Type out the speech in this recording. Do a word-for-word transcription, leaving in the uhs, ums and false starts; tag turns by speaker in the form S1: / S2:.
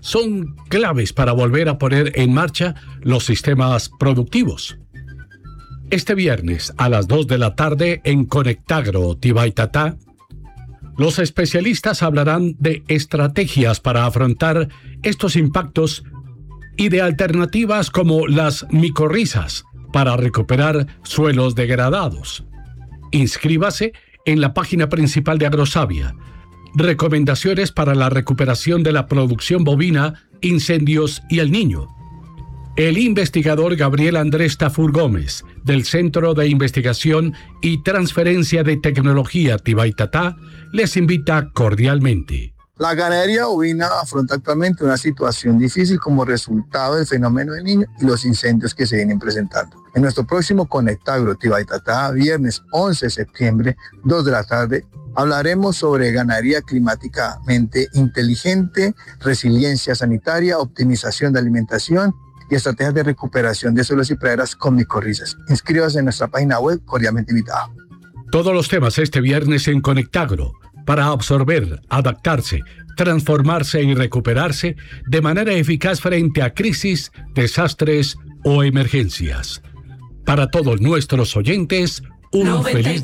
S1: son claves para volver a poner en marcha los sistemas productivos. Este viernes a las dos de la tarde en Conectagro Tibaitatá, los especialistas hablarán de estrategias para afrontar estos impactos y de alternativas como las micorrizas para recuperar suelos degradados. Inscríbase en la página principal de Agrosavia. Recomendaciones para la recuperación de la producción bovina, incendios y el niño. El investigador Gabriel Andrés Tafur Gómez, del Centro de Investigación y Transferencia de Tecnología Tibaitatá, les invita cordialmente.
S2: La ganadería bovina afronta actualmente una situación difícil como resultado del fenómeno del niño y los incendios que se vienen presentando. En nuestro próximo Conectagro Tibaitatá, viernes once de septiembre, dos de la tarde, hablaremos sobre ganadería climáticamente inteligente, resiliencia sanitaria, optimización de alimentación y estrategias de recuperación de suelos y praderas con micorrizas. Inscríbase en nuestra página web, cordialmente invitado.
S1: Todos los temas este viernes en Conectagro, para absorber, adaptarse, transformarse y recuperarse de manera eficaz frente a crisis, desastres o emergencias. Para todos nuestros oyentes, un feliz